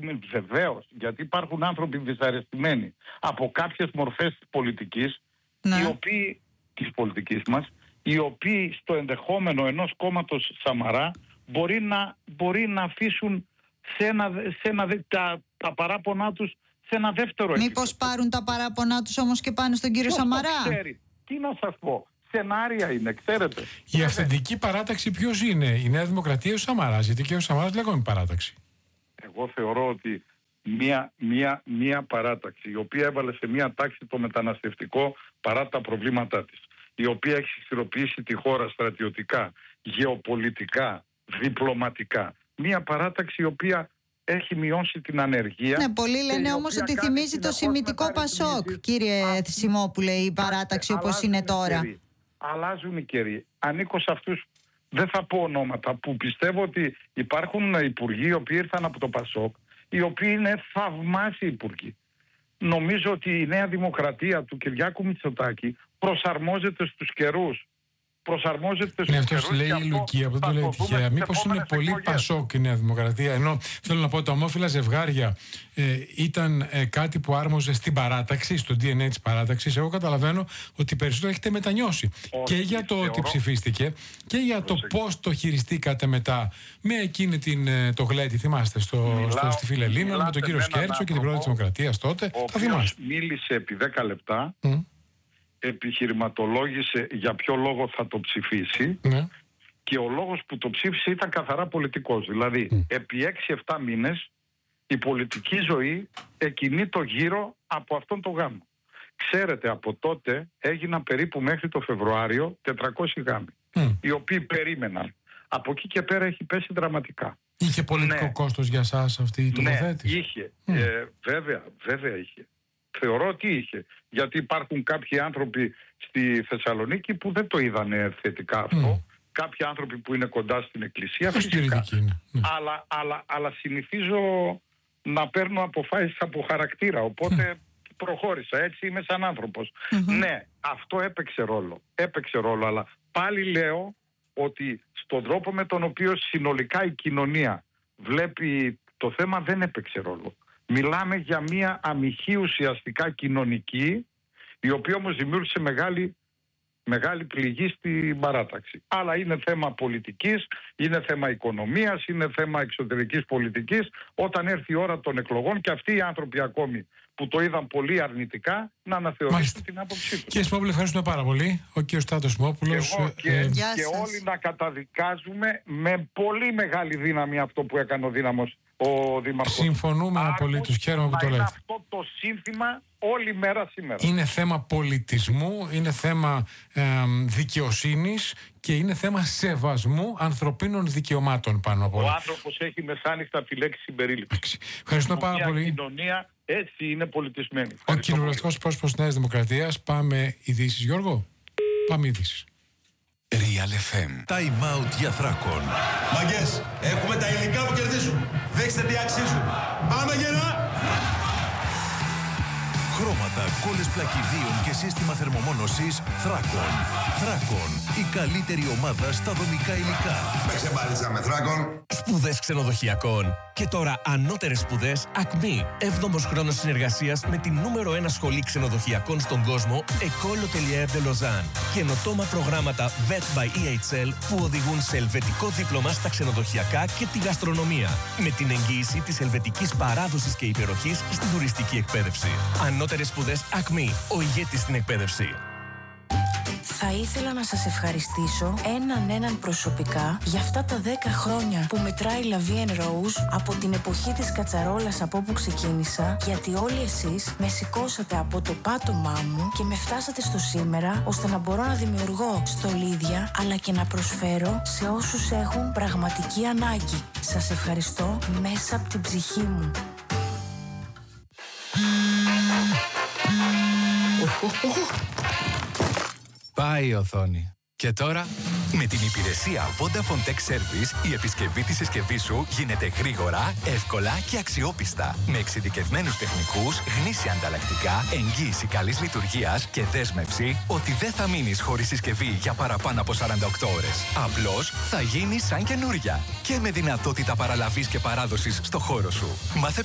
δυσαρεστημένοι, βεβαίως, γιατί υπάρχουν άνθρωποι δυσαρεστημένοι από κάποιες μορφές της πολιτικής, οι οποίοι, της πολιτικής μας, οι οποίοι στο ενδεχόμενο ενός κόμματος Σαμαρά μπορεί να αφήσουν τα παράπονά τους σε ένα δεύτερο επίπεδο. Μήπως πάρουν τα παράπονά τους όμως και πάνε στον κύριο Σαμαρά? Τι να σας πω, σενάρια είναι, ξέρετε. Η αυθεντική παράταξη ποιος είναι, η Νέα Δημοκρατία ή ο Σαμαράς? Γιατί και ο Σαμαράς λέγονταν παράταξη. Εγώ θεωρώ ότι μία παράταξη η οποία έβαλε σε μία τάξη το μεταναστευτικό παρά τα προβλήματά της, η οποία έχει συστεροποιήσει τη χώρα στρατιωτικά, γεωπολιτικά, διπλωματικά, μία παράταξη η οποία έχει μειώσει την ανεργία. Ναι, πολλοί λένε όμως ότι θυμίζει το σημιτικό Πασόκ, κύριε Θησιμόπουλε, η παράταξη όπως είναι τώρα. Αλλάζουν οι καιροί. Ανήκω σε αυτούς, δεν θα πω ονόματα, που πιστεύω ότι υπάρχουν υπουργοί οι οποίοι ήρθαν από το Πασόκ, οι οποίοι είναι θαυμάσιοι υπουργοί. Νομίζω ότι η Νέα Δημοκρατία του Κυριάκου Μητσοτάκη προσαρμόζεται στους καιρούς. Ναι, αυτό λέει η Λουκία, αυτό το λέει τυχαία. Μήπως είναι πολύ Πασόκ η Νέα Δημοκρατία? Ενώ θέλω να πω, τα ομόφυλα ζευγάρια ήταν κάτι που άρμοζε στην παράταξη, στο DNA της παράταξης. Εγώ καταλαβαίνω ότι περισσότερο έχετε μετανιώσει. Και για το ότι ψηφίστηκε και για το πώς το χειριστήκατε μετά με εκείνη το γλέτη, θυμάστε, στη Φιλελλήνα, με τον κύριο Σκέρτσο και την πρώτη της Δημοκρατίας τότε. Θα θυμάστε. Μίλησε επί 10 λεπτά. Επιχειρηματολόγησε για ποιο λόγο θα το ψηφίσει, και ο λόγος που το ψήφισε ήταν καθαρά πολιτικός. Δηλαδή επί 6-7 μήνες η πολιτική ζωή εκκινεί γύρω από αυτόν τον γάμο. Ξέρετε, από τότε έγιναν περίπου μέχρι το Φεβρουάριο 400 γάμοι, οι οποίοι περίμεναν. Από εκεί και πέρα έχει πέσει δραματικά. Είχε πολιτικό κόστος για σας αυτή η τοποθέτηση? Ναι, είχε. Βέβαια είχε. Θεωρώ ότι είχε. Γιατί υπάρχουν κάποιοι άνθρωποι στη Θεσσαλονίκη που δεν το είδανε θετικά αυτό. Κάποιοι άνθρωποι που είναι κοντά στην εκκλησία, φυσικά. Αλλά συνηθίζω να παίρνω αποφάσεις από χαρακτήρα. Οπότε προχώρησα. Έτσι είμαι σαν άνθρωπος. Ναι, αυτό έπαιξε ρόλο. Αλλά πάλι λέω ότι στον τρόπο με τον οποίο συνολικά η κοινωνία βλέπει το θέμα δεν έπαιξε ρόλο. Μιλάμε για μια αμοιχή ουσιαστικά κοινωνική, η οποία όμως δημιούργησε μεγάλη πληγή στην παράταξη. Αλλά είναι θέμα πολιτικής, είναι θέμα οικονομίας, είναι θέμα εξωτερικής πολιτικής. Όταν έρθει η ώρα των εκλογών και αυτοί οι άνθρωποι ακόμη που το είδαν πολύ αρνητικά να αναθεωρήσουν την άποψή τους. Κύριε Σιμόπουλε, ευχαριστούμε πάρα πολύ. Ο κύριος Στάτος Σιμόπουλος. Και όλοι να καταδικάζουμε με πολύ μεγάλη δύναμη αυτό που έκανε ο δύναμος ο Δήμαρχος. Συμφωνούμε απολύτως. Χαίρομαι που το λέτε. Αυτό το σύνθημα όλη μέρα σήμερα. Είναι θέμα πολιτισμού, είναι θέμα δικαιοσύνης και είναι θέμα σεβασμού ανθρωπίνων δικαιωμάτων πάνω από όλα. Ο άνθρωπος έχει μεσάνυχτα τη λέξη συμπερίληψη. Ευχαριστούμε πάρα πολύ. Η κοινωνία έτσι είναι πολιτισμένη. Ο κοινοβουλευτικός πρόσωπος της Νέας Δημοκρατίας. Πάμε ειδήσεις, Γιώργο. Πάμε ειδήσεις. Real FM. Time out για Θράκων. Μαγκές, έχουμε τα υλικά που κερδίζουν. Δείξτε τι αξίζουν. Πάμε γερά! Χρώματα, κόλλες πλακιδίων και σύστημα θερμομόνωσης Θράκων. Θράκων, η καλύτερη ομάδα στα δομικά υλικά. Με ξεπάλισσα με Θράκων. Σπουδές ξενοδοχειακών. Και τώρα ανώτερες σπουδές Acme. 7ος χρόνος συνεργασίας με την νούμερο 1 σχολή ξενοδοχειακών στον κόσμο, École Hôtelière de Lausanne. Καινοτόμα προγράμματα VET by EHL που οδηγούν σε ελβετικό δίπλωμα στα ξενοδοχειακά και τη γαστρονομία. Με την εγγύηση της ελβετικής παράδοσης και υπεροχής στην τουριστική εκπαίδευση. Ανώτερες σπουδές Acme. Ο ηγέτης στην εκπαίδευση. Θα ήθελα να σας ευχαριστήσω έναν προσωπικά για αυτά τα 10 χρόνια που μετράει La Vie en Rose από την εποχή της κατσαρόλας από όπου ξεκίνησα, γιατί όλοι εσείς με σηκώσατε από το πάτωμά μου και με φτάσατε στο σήμερα, ώστε να μπορώ να δημιουργώ στολίδια αλλά και να προσφέρω σε όσους έχουν πραγματική ανάγκη. Σας ευχαριστώ μέσα από την ψυχή μου. Πάει η οθόνη. Και τώρα, με την υπηρεσία Vodafone Tech Service, η επισκευή της συσκευής σου γίνεται γρήγορα, εύκολα και αξιόπιστα. Με εξειδικευμένους τεχνικούς, γνήσια ανταλλακτικά, εγγύηση καλής λειτουργίας και δέσμευση ότι δεν θα μείνεις χωρίς συσκευή για παραπάνω από 48 ώρες. Απλώς θα γίνει σαν καινούρια. Και με δυνατότητα παραλαβής και παράδοσης στο χώρο σου. Μάθε